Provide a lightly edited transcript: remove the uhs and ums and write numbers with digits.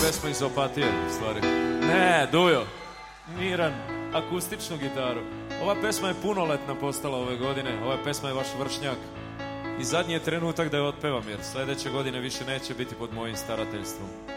pesma iz Opatije, u stvari. Ne, Dujo. Miran, akustičnu gitaru. Ova pesma je punoletna postala ove godine. Ova pesma je vaš vršnjak. I zadnji je trenutak da je otpevam, jer sledeće godine više neće biti pod mojim starateljstvom.